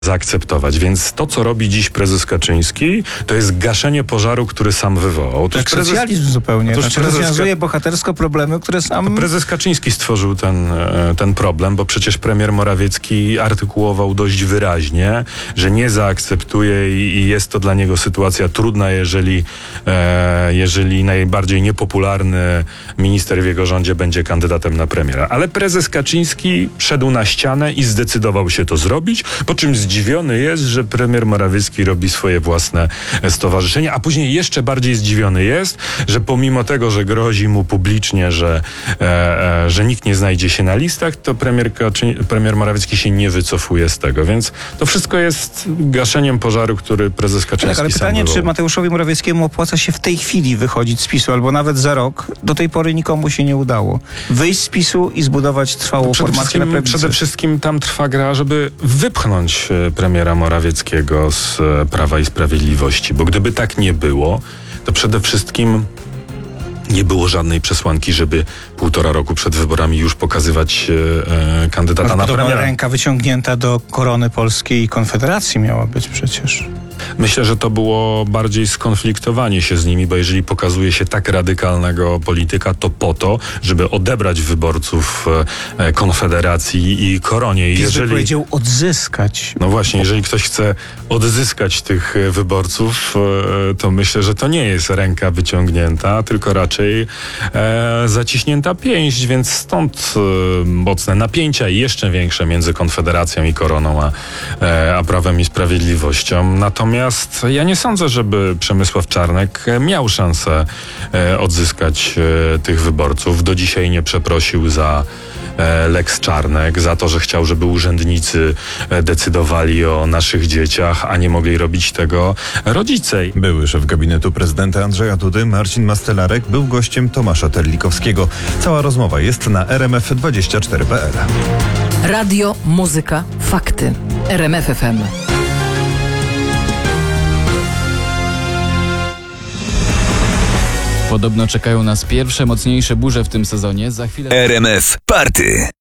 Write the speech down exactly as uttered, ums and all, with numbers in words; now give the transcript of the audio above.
zaakceptować. Więc to, co robi dziś prezes Kaczyński, to jest gaszenie pożaru, który sam wywołał. Jak prezes, socjalizm zupełnie. otóż Znaczy prezes- rozwiązuje bohatersko problemy, które sam... Prezes Kaczyński stworzył ten, ten problem, bo przecież premier Morawiecki artykułował dość wyraźnie, że nie zaakceptuje i, i jest to dla niego sytuacja trudna, jeżeli, e, jeżeli najbardziej niepopularny minister w jego rządzie będzie kandydatem na premiera. Ale prezes Kaczyński szedł na ścianę i zdecydował się to zrobić, po czym zdziwiony jest, że premier Morawiecki robi swoje własne stowarzyszenie, a później jeszcze bardziej zdziwiony jest, że pomimo tego, że grozi mu publicznie, że, e, e, że nikt nie znajdzie się na listach, to premier, Kaczy, premier Morawiecki się nie wycofuje z tego. Więc to wszystko jest gaszeniem pożaru, który prezes Kaczyński Tak, ale sam pytanie, wywołał. czy Mateuszowi Morawieckiemu opłaca się w tej chwili wychodzić z PiSu, albo nawet za rok. Do tej pory nikomu się nie udało. Wyjść z PiSu i zbudować trwałą Przede formację na wszystkim, prawicy. przede wszystkim tam trwa gra, żeby wypchnąć e, premiera Morawieckiego z e, Prawa i Sprawiedliwości, bo gdyby tak nie było, to przede wszystkim nie było żadnej przesłanki, żeby półtora roku przed wyborami już pokazywać e, e, kandydata na Podobna premiera. ręka wyciągnięta do korony polskiej i Konfederacji miała być przecież. Myślę, że to było bardziej skonfliktowanie się z nimi, bo jeżeli pokazuje się tak radykalnego polityka, to po to, żeby odebrać wyborców e, Konfederacji i Koronie. I PiS jeżeli... by powiedział odzyskać. No właśnie, jeżeli ktoś chce odzyskać tych e, wyborców, e, to myślę, że to nie jest ręka wyciągnięta, tylko raczej e, zaciśnięta pięść, więc stąd e, mocne napięcia i jeszcze większe między Konfederacją i Koroną, a, e, a Prawem i Sprawiedliwością. Natomiast ja nie sądzę, żeby Przemysław Czarnek miał szansę e, odzyskać e, tych wyborców. Do dzisiaj nie przeprosił za Lex Czarnek, za to, że chciał, żeby urzędnicy decydowali o naszych dzieciach, a nie mogli robić tego rodzice. Były szef gabinetu prezydenta Andrzeja Dudy, Marcin Mastelarek, był gościem Tomasza Terlikowskiego. Cała rozmowa jest na r m f dwadzieścia cztery kropka p l. Radio, muzyka, fakty. R M F F M. Podobno czekają nas pierwsze mocniejsze burze w tym sezonie. Za chwilę... R M F Party.